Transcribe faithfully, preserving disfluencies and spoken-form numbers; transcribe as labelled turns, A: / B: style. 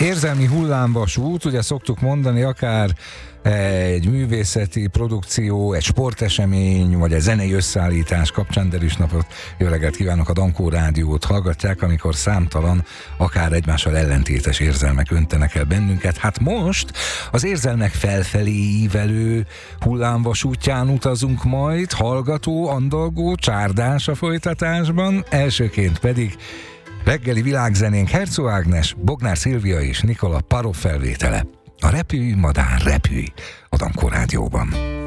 A: Érzelmi hullámvasút, ugye szoktuk mondani, akár egy művészeti produkció, egy sportesemény, vagy egy zenei összeállítás kapcsán, de is napot, jó reggelt kívánok, a Dankó Rádiót hallgatják, amikor számtalan, akár egymással ellentétes érzelmek öntenek el bennünket. Hát most az érzelmek felfelé ívelő hullámvasútján utazunk majd, hallgató, andalgó, csárdás a folytatásban, elsőként pedig reggeli világzenénk Herczog Ágnes, Bognár Szilvia és Nikola Parov felvétele. A repülj, madár, repülj a Dankó Rádióban.